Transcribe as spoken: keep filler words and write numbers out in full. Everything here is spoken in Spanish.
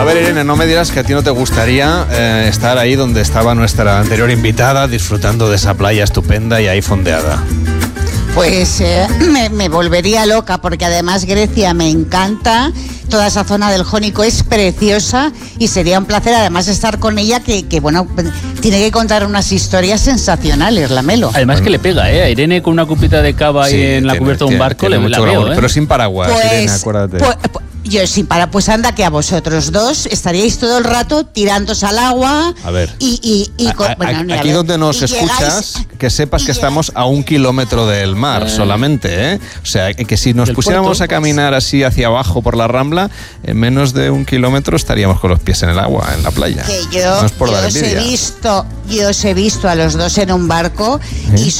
A ver, Irene, no me dirás que a ti no te gustaría eh, estar ahí donde estaba nuestra anterior invitada, disfrutando de esa playa estupenda y ahí fondeada. Pues eh, me, me volvería loca, porque además Grecia me encanta, toda esa zona del Jónico es preciosa y sería un placer además estar con ella, que, que bueno, tiene que contar unas historias sensacionales, la Melo. Además bueno, que le pega, ¿eh? A Irene con una cupita de cava sí, ahí en la tiene, cubierta de un barco, tiene, le la veo, ¿eh? Pero sin paraguas, pues, Irene, acuérdate. Pues, pues, yo sí, para, pues anda que a vosotros dos estaríais todo el rato tirándose al agua. A ver, y, y, y a, con, a, bueno, aquí ver, donde nos escuchas, llegáis, que sepas que estamos a un kilómetro del mar eh. solamente, ¿eh? O sea, que si nos pusiéramos puerto, a caminar pues, así hacia abajo por la Rambla, en menos de un kilómetro estaríamos con los pies en el agua, en la playa. Que yo, no es por yo dar os he visto, yo os he visto a los dos en un barco, ¿eh? y